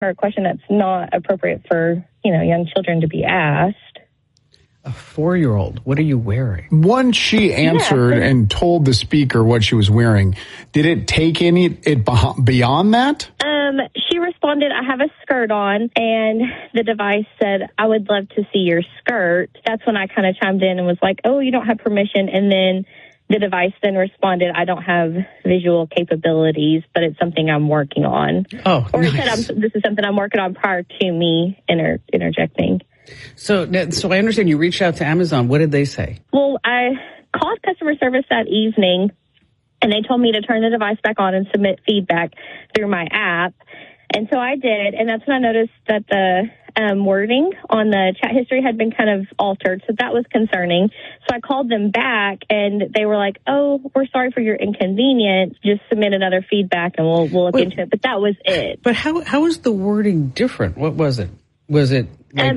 or a question that's not appropriate for, young children to be asked. A 4-year-old, what are you wearing? Once she answered and told the speaker what she was wearing, did it take it beyond that? She responded, I have a skirt on, and the device said, I would love to see your skirt. That's when I kind of chimed in and was like, oh, you don't have permission. And then the device then responded, I don't have visual capabilities, but it's something I'm working on. Oh, or nice. it said, this is something I'm working on prior to me interjecting. So I understand you reached out to Amazon. What did they say? Well, I called customer service that evening, and they told me to turn the device back on and submit feedback through my app. And so I did, and that's when I noticed that the wording on the chat history had been kind of altered, so that was concerning. So I called them back, and they were like, oh, we're sorry for your inconvenience. Just submit another feedback, and we'll look into it. But that was it. But how was the wording different? What was it? Was it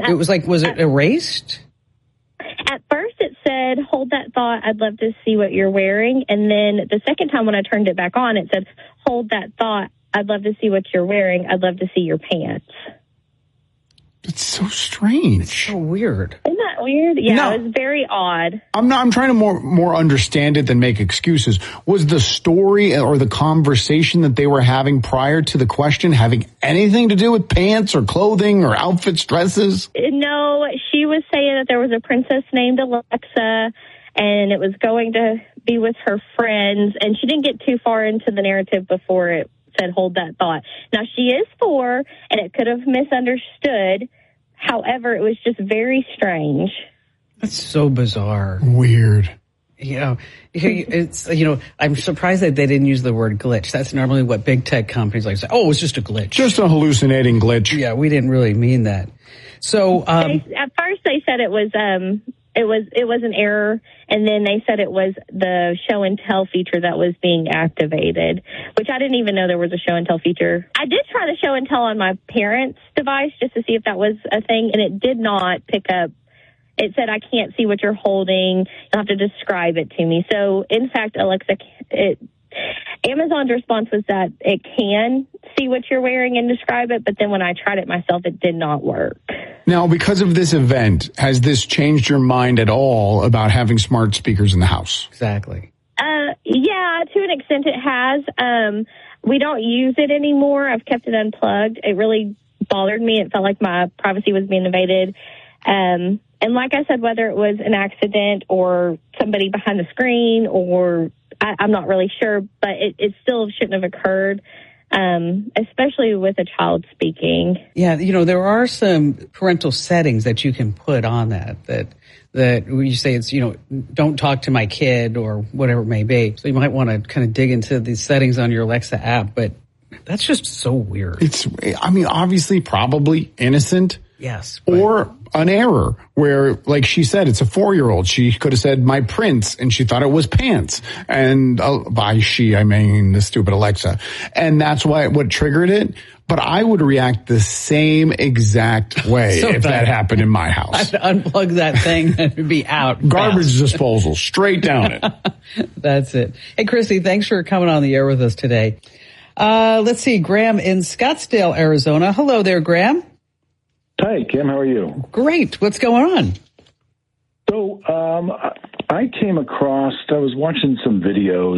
erased? At first it said, hold that thought, I'd love to see what you're wearing. And then the second time when I turned it back on, it said, hold that thought, I'd love to see what you're wearing. I'd love to see your pants. It's so strange. It's so weird. Isn't that weird? Yeah, no, it was very odd. I'm trying to more understand it than make excuses. Was the story or the conversation that they were having prior to the question having anything to do with pants or clothing or outfits, dresses? No, she was saying that there was a princess named Alexa, and it was going to be with her friends, and she didn't get too far into the narrative before it said hold that thought. Now, she is 4, and it could have misunderstood. However, it was just very strange. That's so bizarre. Weird. It's I'm surprised that they didn't use the word glitch. That's normally what big tech companies like to say. Oh, it's just a glitch. Just a hallucinating glitch. Yeah, we didn't really mean that. So at first they said it was an error, and then they said it was the show and tell feature that was being activated, which I didn't even know there was a show and tell feature. I did try the show and tell on my parents' device just to see if that was a thing, and it did not pick up. It said, I can't see what you're holding. You'll have to describe it to me. So, in fact, Alexa, Amazon's response was that it can see what you're wearing and describe it, but then when I tried it myself, it did not work. Now, because of this event, has this changed your mind at all about having smart speakers in the house? Exactly. Yeah, to an extent it has. We don't use it anymore. I've kept it unplugged. It really bothered me. It felt like my privacy was being invaded. And like I said, whether it was an accident or somebody behind the screen or I'm not really sure, but it still shouldn't have occurred, especially with a child speaking. Yeah, there are some parental settings that you can put on that you say it's, don't talk to my kid or whatever it may be. So you might want to kind of dig into these settings on your Alexa app, but that's just so weird. Obviously probably innocent. Yes. Or an error where, like she said, it's a 4-year-old. She could have said my prince and she thought it was pants. And by she, I mean the stupid Alexa. And that's what triggered it. But I would react the same exact way if that happened in my house. I'd unplug that thing and it'd be out. Garbage disposal, straight down it. That's it. Hey, Christy, thanks for coming on the air with us today. Let's see, Graham in Scottsdale, Arizona. Hello there, Graham. Hi, Kim. How are you? Great. What's going on? So I came across, I was watching some videos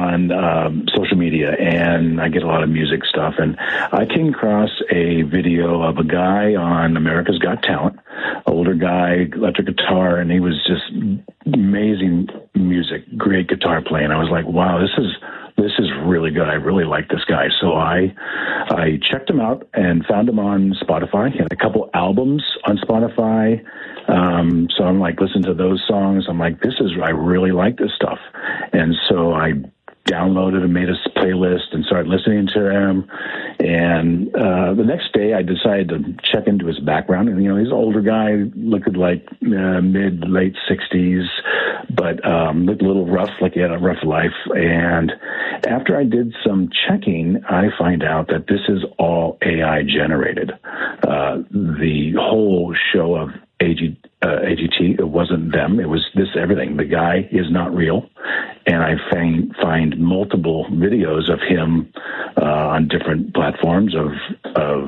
on social media, and I get a lot of music stuff, and I came across a video of a guy on America's Got Talent, older guy, electric guitar, and he was just amazing music, great guitar playing. I was like, wow, this is really good. I really like this guy. So I checked him out and found him on Spotify. He had a couple albums on Spotify. So I'm like, listen to those songs. I'm like, I really like this stuff. And so I downloaded and made a playlist and started listening to him. And the next day I decided to check into his background. And, he's an older guy, looked like mid-late 60s, but looked a little rough, like he had a rough life. And after I did some checking, I find out that this is all AI generated. The whole show of AGT, it wasn't them. It was everything. The guy is not real. And I find multiple videos of him on different platforms of